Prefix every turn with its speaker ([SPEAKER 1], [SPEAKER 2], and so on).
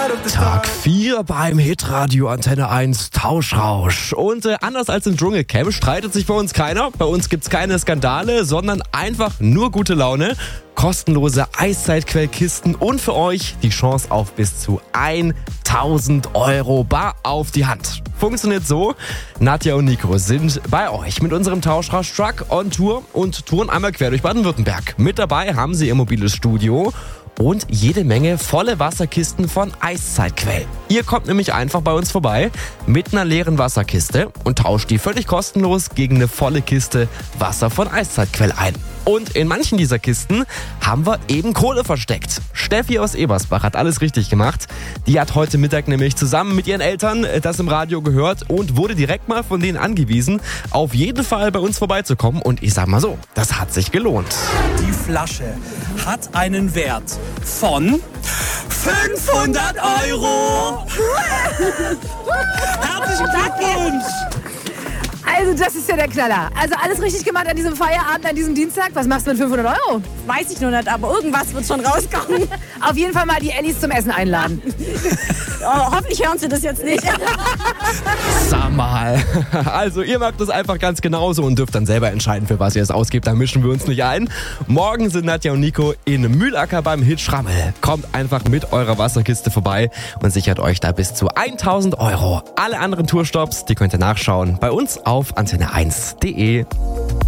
[SPEAKER 1] Tag 4 beim Hitradio Antenne 1 Tauschrausch. Und anders als im Dschungelcamp streitet sich bei uns keiner. Bei uns gibt's keine Skandale, sondern einfach nur gute Laune. Kostenlose Eiszeitquellkisten und für euch die Chance auf bis zu 1000 Euro bar auf die Hand. Funktioniert so: Nadja und Nico sind bei euch mit unserem Tauschrausch-Truck on Tour und touren einmal quer durch Baden-Württemberg. Mit dabei haben sie ihr mobiles Studio und jede Menge volle Wasserkisten von Eiszeitquell. Ihr kommt nämlich einfach bei uns vorbei mit einer leeren Wasserkiste und tauscht die völlig kostenlos gegen eine volle Kiste Wasser von Eiszeitquell ein. Und in manchen dieser Kisten haben wir eben Kohle versteckt. Steffi aus Ebersbach hat alles richtig gemacht. Die hat heute Mittag nämlich zusammen mit ihren Eltern das im Radio gehört und wurde direkt mal von denen angewiesen, auf jeden Fall bei uns vorbeizukommen. Und ich sag mal so, das hat sich gelohnt.
[SPEAKER 2] Die Flasche hat einen Wert von 500 Euro. Herzlichen Glückwunsch!
[SPEAKER 3] Also das ist ja der Knaller. Also alles richtig gemacht an diesem Feierabend, an diesem Dienstag. Was machst du mit 500 Euro?
[SPEAKER 4] Weiß ich noch nicht, aber irgendwas wird schon rauskommen.
[SPEAKER 3] Auf jeden Fall mal die Ellis zum Essen einladen.
[SPEAKER 4] Oh, hoffentlich hören sie das jetzt nicht.
[SPEAKER 1] Sag mal. Also ihr macht das einfach ganz genauso und dürft dann selber entscheiden, für was ihr es ausgibt. Da mischen wir uns nicht ein. Morgen sind Nadja und Nico in Mühlacker beim Hit Schrammel. Kommt einfach mit eurer Wasserkiste vorbei und sichert euch da bis zu 1000 Euro. Alle anderen Tourstops, die könnt ihr nachschauen bei uns auf antenne1.de.